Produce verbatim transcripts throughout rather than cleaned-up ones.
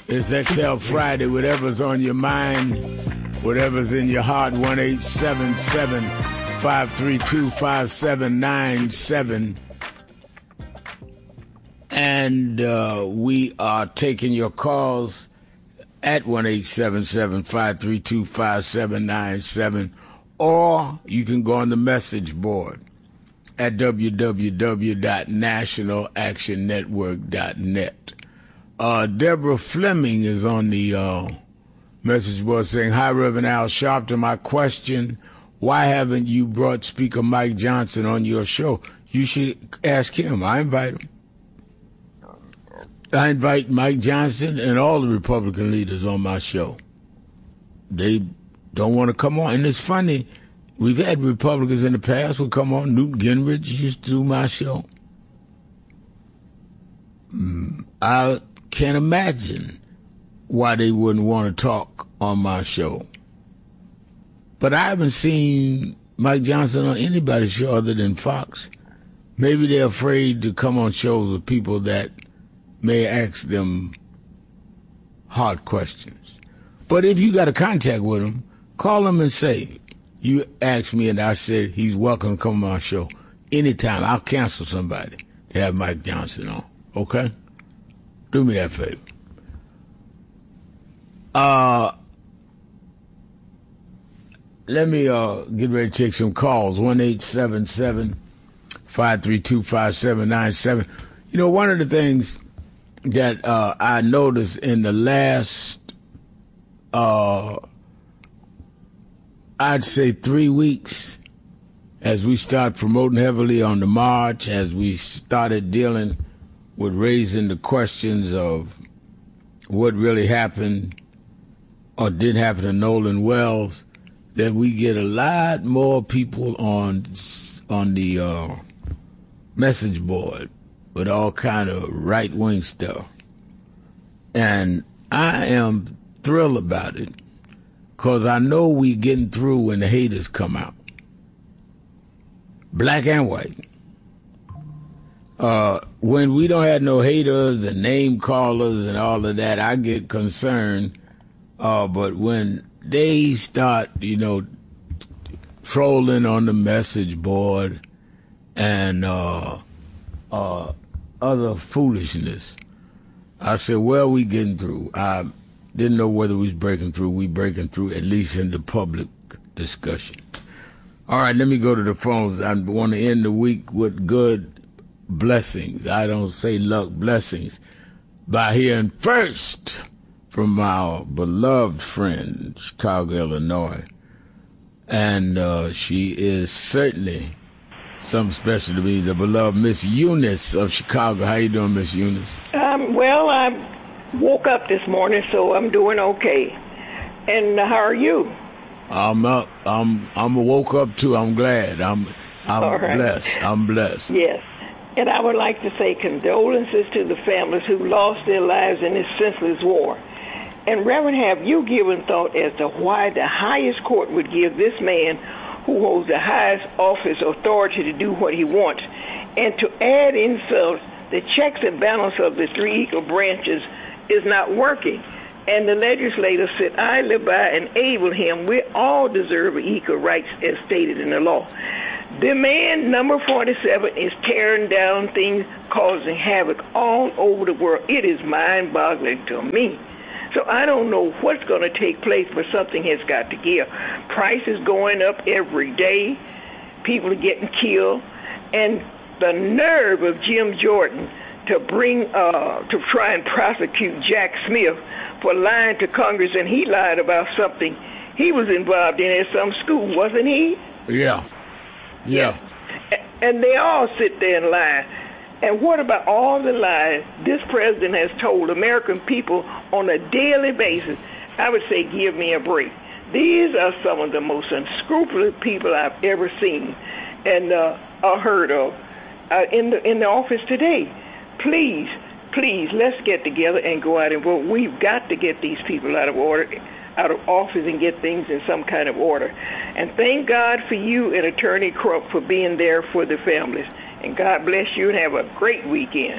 It's X L Friday. Whatever's on your mind, whatever's in your heart, one eight seven seven, five three two, five seven nine seven. And uh, we are taking your calls at one eight seven seven, five three two, five seven nine seven. Or you can go on the message board at w w w dot national action network dot net. Uh, Deborah Fleming is on the uh, message board saying, "Hi, Reverend Al Sharpton. My question, why haven't you brought Speaker Mike Johnson on your show? You should ask him. I invite him. I invite Mike Johnson and all the Republican leaders on my show. They don't want to come on. And it's funny, we've had Republicans in the past who come on. Newt Gingrich used to do my show. Mm, I can't imagine why they wouldn't want to talk on my show. But I haven't seen Mike Johnson on anybody's show other than Fox. Maybe they're afraid to come on shows with people that may ask them hard questions. But if you got a contact with him, call him and say, you asked me and I said he's welcome to come on my show. Anytime, I'll cancel somebody to have Mike Johnson on. Okay? Do me that favor. Uh, let me uh, get ready to take some calls. one eight seven seven, five three two, five seven nine seven. You know, one of the things that uh, I noticed in the last, uh, I'd say three weeks, as we start promoting heavily on the march, as we started dealing with raising the questions of what really happened or did happen to Nolan Wells, that we get a lot more people on on the uh, message board with all kind of right-wing stuff. And I am thrilled about it because I know we getting through when the haters come out, black and white. Uh, when we don't have no haters and name callers and all of that, I get concerned. Uh, but when they start, you know, trolling on the message board and uh, uh, other foolishness, I said, well, we getting through. I didn't know whether we was breaking through. We breaking through, at least in the public discussion. All right, let me go to the phones. I want to end the week with good blessings. I don't say luck, blessings. By hearing first from our beloved friend, Chicago, Illinois. And uh, she is certainly something special to me, the beloved Miss Eunice of Chicago. How you doing, Miss Eunice? Um, well, I woke up this morning, so I'm doing okay. And how are you? I'm up. I'm I'm woke up too. I'm glad. I'm I'm All right. blessed. I'm blessed. Yes. And I would like to say condolences to the families who lost their lives in this senseless war. And Reverend, have you given thought as to why the highest court would give this man who holds the highest office authority to do what he wants? And to add insult, the checks and balance of the three equal branches is not working. And the legislators sit idly by and enable him. We all deserve equal rights as stated in the law. The man, number forty-seven, is tearing down things, causing havoc all over the world. It is mind-boggling to me. So I don't know what's going to take place, but something has got to give. Prices going up every day. People are getting killed. And the nerve of Jim Jordan to bring, uh, to try and prosecute Jack Smith for lying to Congress, and he lied about something he was involved in at some school, wasn't he? Yeah. Yeah. And they all sit there and lie. And what about all the lies this president has told American people on a daily basis? I would say, give me a break. These are some of the most unscrupulous people I've ever seen and uh, or heard of uh, in the in the office today. Please, please, let's get together and go out and vote. We've got to get these people out of order, out of office, and get things in some kind of order. And thank God for you and Attorney Crump for being there for the families. And God bless you and have a great weekend.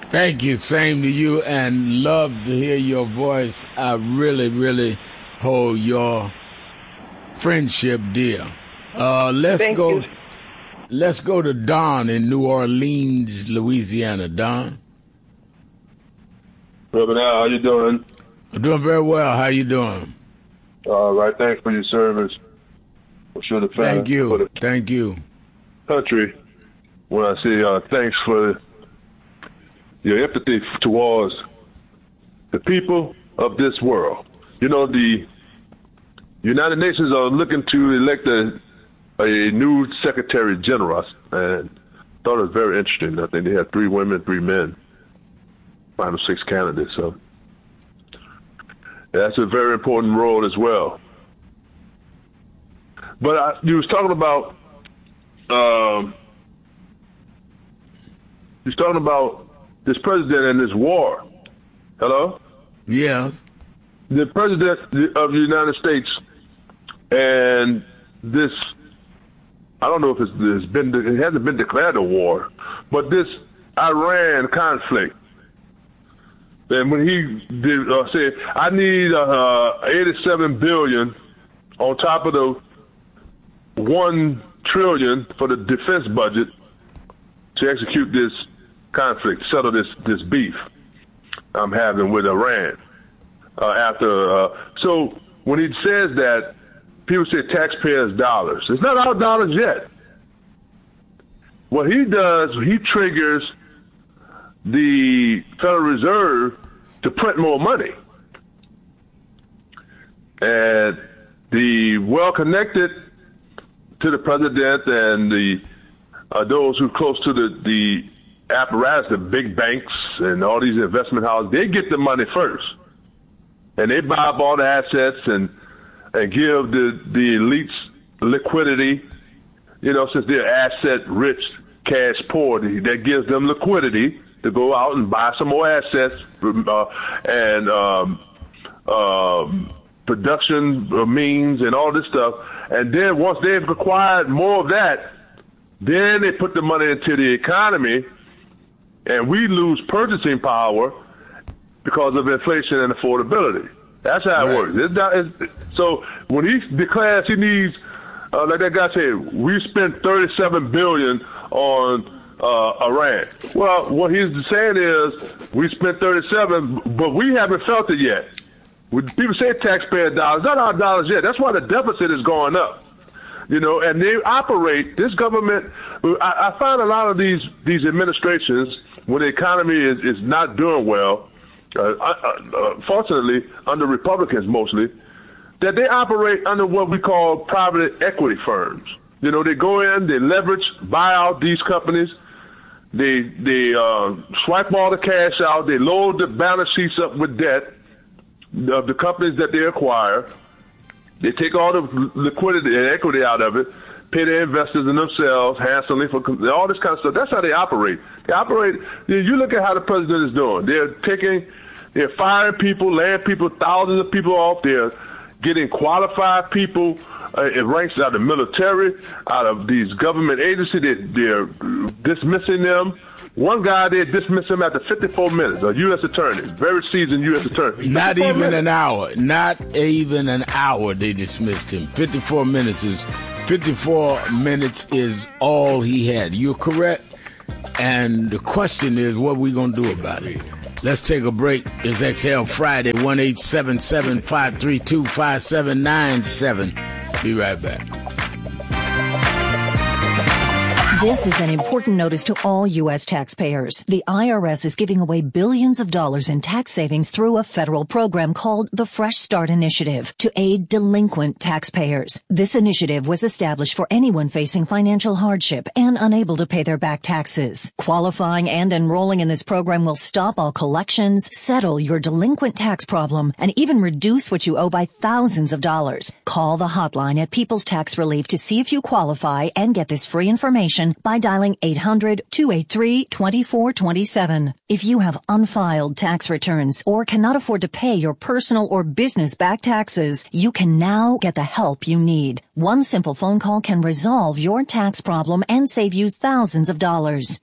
Thank you. Same to you, and love to hear your voice. I really, really hold your friendship dear. Uh, let's Thank go. you. Let's go to Don in New Orleans, Louisiana. Don. Reverend Al, how you doing? I'm doing very well. How you doing? All right. Thanks for your service. I'm sure the family, Thank you. for the Thank you. country. When I say uh, thanks for your empathy towards the people of this world. You know, the United Nations are looking to elect a, a new Secretary General, and thought it was very interesting. I think they had three women, three men, five or six candidates. So that's a very important role as well. But I, you was talking about, um, you was talking about this president and this war. Hello? Yeah. The president of the United States and this, I don't know if it's, it's been, it hasn't been declared a war, but this Iran conflict. And when he did uh, say, I need uh, eighty-seven billion on top of the one trillion for the defense budget to execute this conflict, settle this this beef I'm having with Iran. Uh, after uh, so when he says that, people say taxpayers' dollars. It's not our dollars yet. What he does, he triggers the Federal Reserve to print more money. And the well-connected to the president and the uh, those who are close to the, the apparatus, the big banks and all these investment houses, they get the money first. And they buy up all the assets and and give the, the elites liquidity, you know, since they're asset-rich, cash-poor, that gives them liquidity to go out and buy some more assets uh, and um, um, production means and all this stuff. And then once they've acquired more of that, then they put the money into the economy, and we lose purchasing power because of inflation and affordability. That's how it right. works. It's not, it's, so when he declares he needs, uh, like that guy said, we spent thirty-seven billion dollars on uh, Iran. Well, what he's saying is we spent thirty-seven, but we haven't felt it yet. When people say taxpayer dollars, not our dollars yet. That's why the deficit is going up. You know, and they operate, this government, I, I find a lot of these, these administrations, when the economy is, is not doing well, uh, uh, fortunately, under Republicans mostly, that they operate under what we call private equity firms. You know, they go in, they leverage, buy out these companies, they, they uh, swipe all the cash out, they load the balance sheets up with debt of the companies that they acquire. They take all the liquidity and equity out of it, pay their investors and themselves handsomely for all this kind of stuff. That's how they operate. They operate. You look at how the president is doing. They're taking, they're firing people, laying people, thousands of people off. They're getting qualified people uh, in ranks out of the military, out of these government agencies. They, they're dismissing them. One guy, they dismissed him after fifty-four minutes, a U S attorney, very seasoned U S attorney. Not even minutes. an hour. Not even an hour they dismissed him. fifty-four minutes is fifty-four minutes is all he had. You're correct. And the question is, what are we going to do about it? Let's take a break. It's X L Friday, one eight seven seven, five three two, five seven nine seven. Be right back. This is an important notice to all U S taxpayers. The I R S is giving away billions of dollars in tax savings through a federal program called the Fresh Start Initiative to aid delinquent taxpayers. This initiative was established for anyone facing financial hardship and unable to pay their back taxes. Qualifying and enrolling in this program will stop all collections, settle your delinquent tax problem, and even reduce what you owe by thousands of dollars. Call the hotline at People's Tax Relief to see if you qualify and get this free information by dialing eight hundred, two eight three, two four two seven. If you have unfiled tax returns or cannot afford to pay your personal or business back taxes, you can now get the help you need. One simple phone call can resolve your tax problem and save you thousands of dollars.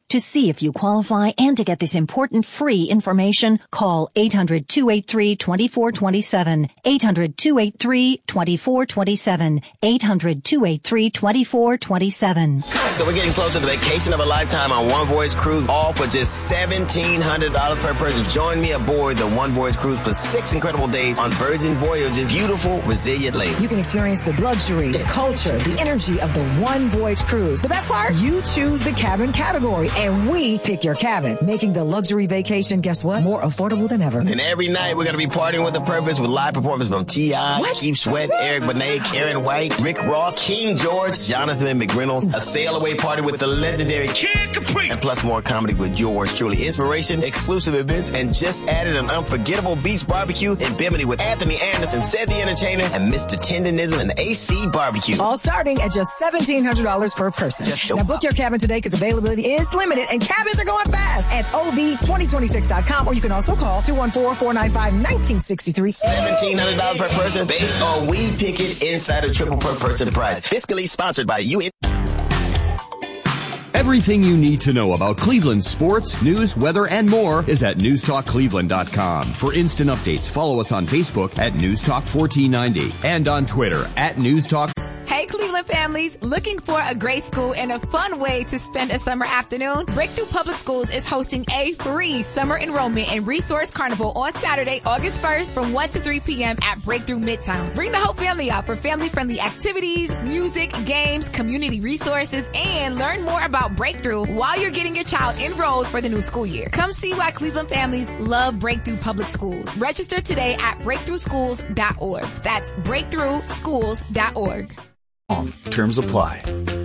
To see if you qualify and to get this important free information, call eight hundred, two eight three, two four two seven, eight hundred, two eight three, two four two seven, eight hundred, two eight three, two four two seven. So we're getting closer to the vacation of a lifetime on One Voyage Cruise, all for just seventeen hundred dollars per person. Join me aboard the One Voyage Cruise for six incredible days on Virgin Voyage's beautiful, resilient lake. You can experience the luxury, the culture, the energy of the One Voyage Cruise. The best part? You choose the cabin category, and we pick your cabin, making the luxury vacation, guess what? More affordable than ever. And every night we're going to be partying with a purpose with live performances from T I, Keith Sweat, Eric Benet, Karen White, Rick Ross, King George, Jonathan McReynolds, a sail-away party with the legendary Kid Capri, and plus more comedy with yours truly. Inspiration, exclusive events, and just added an unforgettable beach barbecue in Bimini with Anthony Anderson, Ced the Entertainer, and Mister Tenderism and A C Barbecue. All starting at just seventeen hundred dollars per person. Now book your cabin today because availability is limited and cabins are going fast at O V twenty twenty-six dot com, or you can also call two one four, four nine five, one nine six three. seventeen hundred dollars per person based on We Pick It Insider Triple per person price. Fiscally sponsored by you. Everything you need to know about Cleveland sports, news, weather, and more is at news talk cleveland dot com. For instant updates, follow us on Facebook at news talk fourteen ninety and on Twitter at newstalk. Hey, Cleveland families, looking for a great school and a fun way to spend a summer afternoon? Breakthrough Public Schools is hosting a free summer enrollment and resource carnival on Saturday, August first from one to three p.m. at Breakthrough Midtown. Bring the whole family out for family-friendly activities, music, games, community resources, and learn more about Breakthrough while you're getting your child enrolled for the new school year. Come see why Cleveland families love Breakthrough Public Schools. Register today at breakthrough schools dot org. That's breakthrough schools dot org. Terms apply.